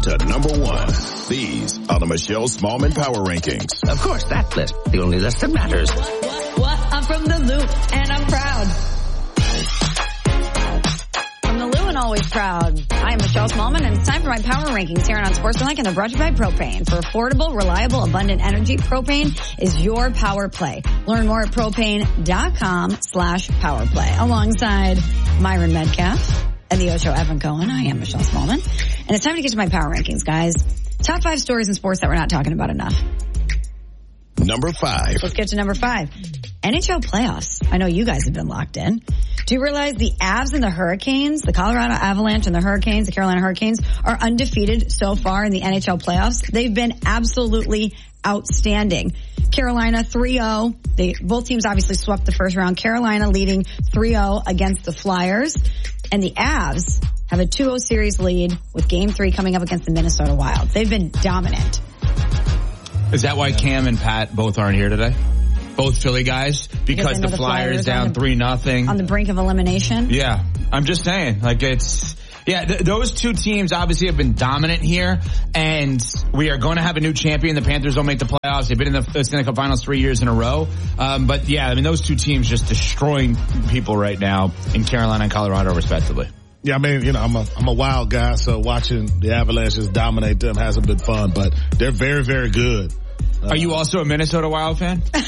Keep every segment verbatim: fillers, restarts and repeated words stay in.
to number one. These are the Michelle Smallman Power Rankings. Of course, that list, the only list that matters. What, what, what? I'm from the Loop, and I'm proud. From the Lou and always proud. I am Michelle Smallman, and it's time for my Power Rankings here on Sportsmanlike, and they're brought to you by Propane. For affordable, reliable, abundant energy, Propane is your power play. Learn more at propane.com slash power play. Alongside Myron Metcalf and the Ocho Evan Cohen, I am Michelle Smallman. And it's time to get to my Power Rankings, guys. Top five stories in sports that we're not talking about enough. Number five. Let's get to number five. N H L playoffs. I know you guys have been locked in. Do you realize the Avs and the Hurricanes, the Colorado Avalanche and the Hurricanes, the Carolina Hurricanes, are undefeated so far in the N H L playoffs? They've been absolutely outstanding. Carolina three oh. They, both teams obviously swept the first round. Carolina leading three oh against the Flyers. And the Avs have a two oh series lead with game three coming up against the Minnesota Wild. They've been dominant. Is that why Cam and Pat both aren't here today? Both Philly guys? Because, because the, the Flyers, Flyers down three nothing. On the brink of elimination? Yeah. I'm just saying. Like it's, yeah, th- those two teams obviously have been dominant here, and we are going to have a new champion. The Panthers don't make the playoffs. They've been in the Stanley Cup Finals three years in a row. Um, but yeah, I mean, those two teams just destroying people right now in Carolina and Colorado respectively. Yeah, I mean, you know, I'm a I'm a wild guy, so watching the Avalanches dominate them hasn't been fun, but they're very, very good. Uh, Are you also a Minnesota Wild fan? Yeah,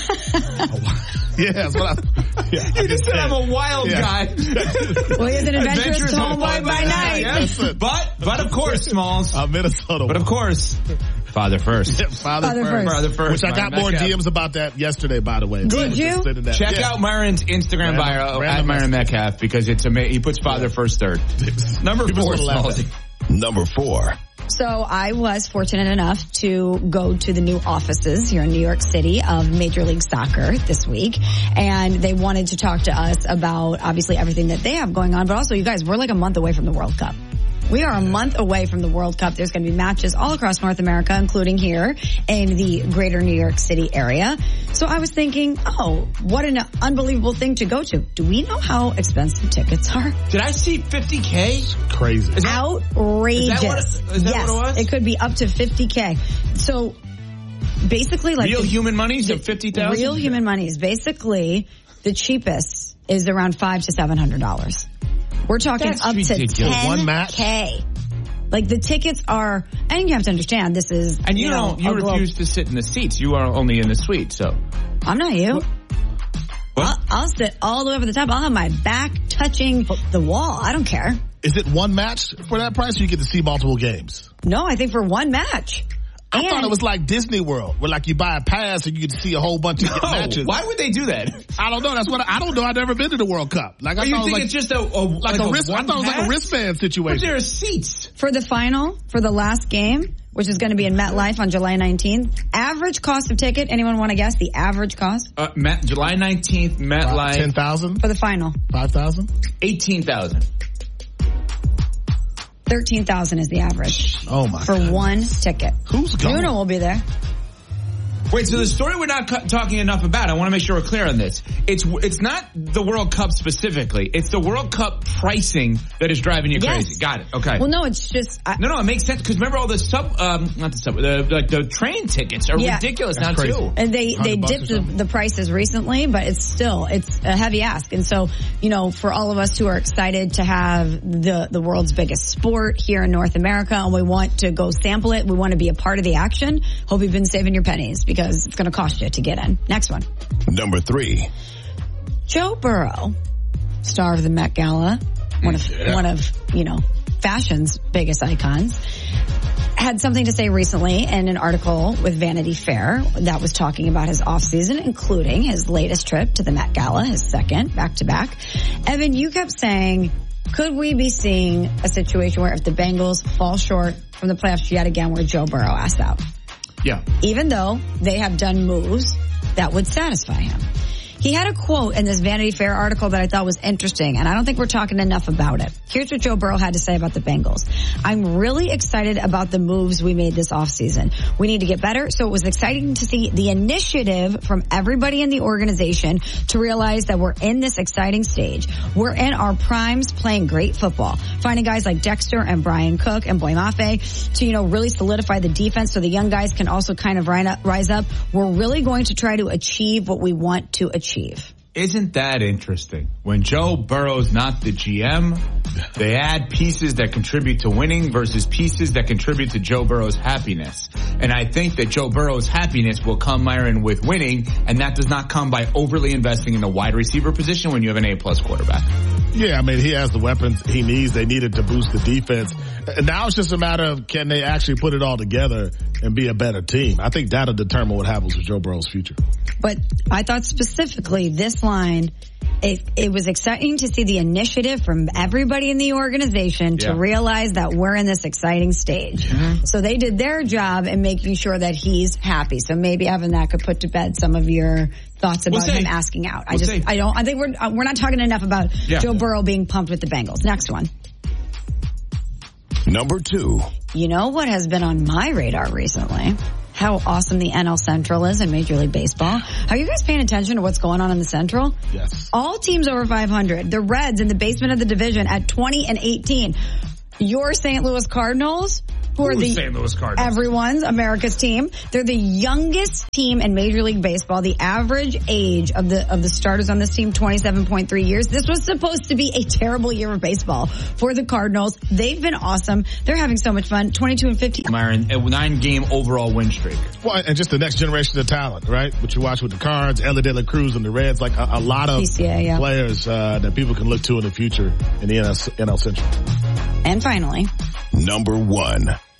that's what I. Yeah, you I just said I'm a wild yeah. guy. Well, he's an adventurous, adventurous homeboy by night. Yes. But, but of course, Smalls. I'm Minnesota. But of course, father first. Yeah, father, father first. first. Father first. Which I got more D Ms about that yesterday, by the way. Did you? Check yeah. out Myron's Instagram bio at Myron Metcalf because it's amazing. He puts father first third. Number four, Smalls. Number four. So I was fortunate enough to go to the new offices here in New York City of Major League Soccer this week. And they wanted to talk to us about obviously everything that they have going on. But also, you guys, we're like a month away from the World Cup. We are a month away from the World Cup. There's going to be matches all across North America, including here in the greater New York City area. So I was thinking, oh, what an unbelievable thing to go to. Do we know how expensive tickets are? Did I see fifty K? Crazy. Is that, outrageous. Is that, what it, is that yes, what it was? It could be up to fifty K. So basically like real the, human money, so fifty thousand? Real human money is basically the cheapest is around five to seven hundred dollars. We're talking That's up ridiculous. to ten One match? K. Like the tickets are, and you have to understand this is. And you, you know, don't, you refuse to sit in the seats. You are only in the suite, so. I'm not you. What? I'll, I'll sit all the way over the top. I'll have my back touching the wall. I don't care. Is it one match for that price, or you get to see multiple games? No, I think for one match. I and thought it was like Disney World, where like you buy a pass and you get to see a whole bunch of no, matches. Why would they do that? I don't know. That's what I, I don't know. I've never been to the World Cup. Like I you thought think it was like, it's just a, a like, like a a wrist. I thought it was like a wristband situation. But there are seats for the final, for the last game, which is going to be in MetLife on July nineteenth. Average cost of ticket. Anyone want to guess the average cost? Uh, Met, July nineteenth, MetLife. ten thousand for the final. Five thousand. Eighteen thousand. Thirteen thousand is the average. Oh my! For God. one ticket. Who's going? Nuno will be there. Wait, so the story we're not cu- talking enough about, I want to make sure we're clear on this. It's it's not the World Cup specifically. It's the World Cup pricing that is driving you yes. crazy. Got it. Okay. Well, no, it's just... I, no, no, it makes sense. Because remember all the sub... Um, not the sub... The, like the train tickets are yeah. ridiculous That's now, crazy. too. And they, they dipped the, the prices recently, but it's still, it's a heavy ask. And so, you know, for all of us who are excited to have the, the world's biggest sport here in North America, and we want to go sample it, we want to be a part of the action, hope you've been saving your pennies because it's going to cost you to get in. Next one. Number three. Joe Burrow, star of the Met Gala, one of, yeah. one of, you know, fashion's biggest icons, had something to say recently in an article with Vanity Fair that was talking about his offseason, including his latest trip to the Met Gala, his second, back-to-back. Evan, you kept saying, could we be seeing a situation where if the Bengals fall short from the playoffs yet again where Joe Burrow asked out? Yeah. Even though they have done moves that would satisfy him. He had a quote in this Vanity Fair article that I thought was interesting, and I don't think we're talking enough about it. Here's what Joe Burrow had to say about the Bengals. I'm really excited about the moves we made this offseason. We need to get better, so it was exciting to see the initiative from everybody in the organization to realize that we're in this exciting stage. We're in our primes playing great football. Finding guys like Dexter and Brian Cook and Boy Mafe to, you know, really solidify the defense so the young guys can also kind of rise up. We're really going to try to achieve what we want to achieve. Isn't that interesting? When Joe Burrow's not the G M, they add pieces that contribute to winning versus pieces that contribute to Joe Burrow's happiness. And I think that Joe Burrow's happiness will come, Myron, with winning, and that does not come by overly investing in the wide receiver position when you have an A-plus quarterback. Yeah, I mean, he has the weapons he needs. They needed to boost the defense. And now it's just a matter of can they actually put it all together and be a better team. I think that'll determine what happens with Joe Burrow's future. But I thought specifically this line, it, it was exciting to see the initiative from everybody in the organization to yeah. realize that we're in this exciting stage. Mm-hmm. So they did their job in making sure that he's happy. So maybe Evan, that could put to bed some of your thoughts about we'll him asking out. We'll I just, say. I don't, I think we're, we're not talking enough about yeah. Joe Burrow being pumped with the Bengals. Next one. Number two. You know what has been on my radar recently? How awesome the N L Central is in Major League Baseball. Are you guys paying attention to what's going on in the Central? Yes. All teams over five hundred. The Reds in the basement of the division at twenty and eighteen. Your Saint Louis Cardinals, who are the Saint Louis Cardinals? Everyone's America's team. They're the youngest team in Major League Baseball. The average age of the of the starters on this team, twenty-seven point three years. This was supposed to be a terrible year of baseball for the Cardinals. They've been awesome. They're having so much fun. twenty-two and fifty. Myron, a nine-game overall win streak. Well, and just the next generation of talent, right? What you watch with the Cards, Ellie De La Cruz and the Reds, like a, a lot of P C A, yeah. players uh, that people can look to in the future in the N L Central. And finally, number one.